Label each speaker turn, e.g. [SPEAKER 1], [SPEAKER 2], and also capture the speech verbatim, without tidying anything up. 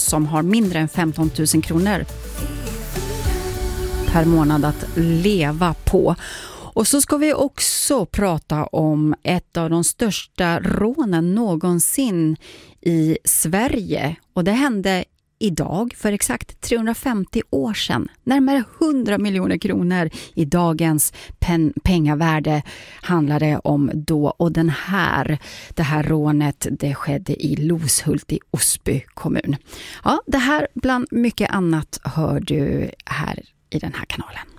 [SPEAKER 1] som har mindre än femton tusen kronor per månad att leva på. Och så ska vi också prata om ett av de största rånen någonsin i Sverige. Och det hände idag för exakt trehundrafemtio år sedan. Närmare hundra miljoner kronor i dagens pen- pengavärde handlade om då. Och den här, det här rånet, det skedde i Loshult i Osby kommun. Ja, det här bland mycket annat hör du här i den här kanalen.